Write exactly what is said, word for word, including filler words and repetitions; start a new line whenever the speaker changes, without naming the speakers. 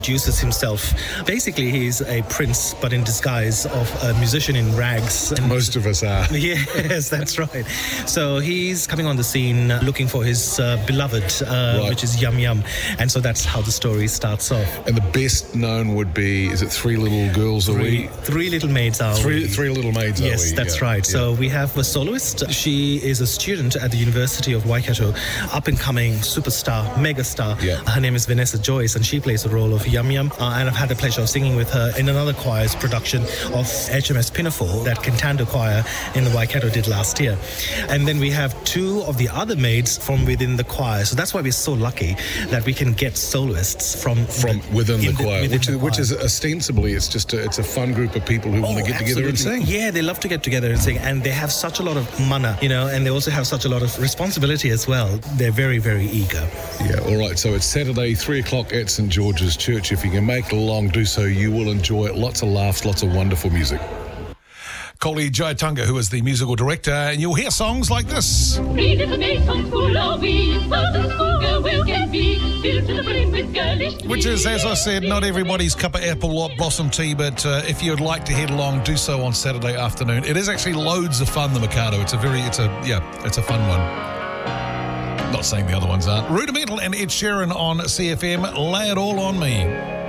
introduces himself. Basically, he's a prince, but in disguise of a musician in rags.
And most of us are.
Yes, that's right. So he's coming on the scene looking for his uh, beloved, uh,
right.
which is Yum Yum. And so that's how the story starts off.
And the best known would be, is it Three Little Girls Are
Three,
We?
three Little Maids Are
Three,
We.
three Little Maids
Yes,
Are We.
Yes, that's
yeah.
right.
Yeah.
So we have a soloist. She is a student at the University of Waikato, up-and-coming superstar, megastar.
Yeah.
Her name is Vanessa Joyce, and she plays the role of Yum Yum. Uh, and I've had the pleasure of singing with her in another choir's production of H M S Pinafore that Cantando Choir in the Waikato did last year. And then we have two of the other maids from within the choir. So that's why we're so lucky that we can get soloists from
from
the,
within the choir,
within
which
the
is which
choir.
is ostensibly it's just a, it's a fun group of people who
Oh,
want to get together and
absolutely.
sing.
Yeah, they love to get together and sing, and they have such a lot of mana, you know, and they also have such a lot of responsibility as well. They're very, very eager.
Yeah, all right. So it's Saturday, three o'clock at St George's Church. If you can make it along, do so. You will enjoy it. Lots of laughs, lots of wonderful music. Koli Jaitunga, who is the musical director, and you'll hear songs like this.
Three little maids on school are we, certain schoolgirl will get me, filled to the brim with girlish glee.
Which is, as I said, not everybody's cup of apple or blossom tea, but uh, if you'd like to head along, do so on Saturday afternoon. It is actually loads of fun, the Mikado. It's a very, it's a, yeah, it's a fun one. Not saying the other ones aren't. Rudimental and Ed Sheeran on C F M. Lay it all on me.